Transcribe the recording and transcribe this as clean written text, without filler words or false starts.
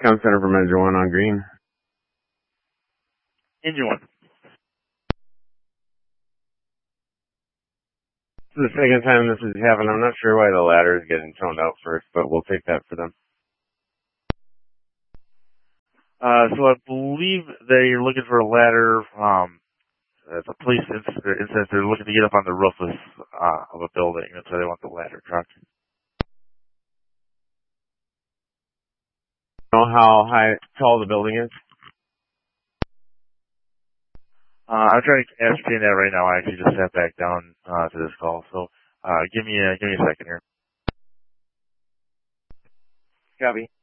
Com Center from Engine 1 on green. Engine 1. This is the second time this is happening. I'm not sure why the ladder is getting toned out first, but we'll take that for them. So I believe they're looking for a ladder. The police instance, they're looking to get up on the roof of a building. That's why they want the ladder truck. Know how tall the building is? I'm trying to ascertain that right now. I actually just sat back down to this call, so give me a second here. Copy.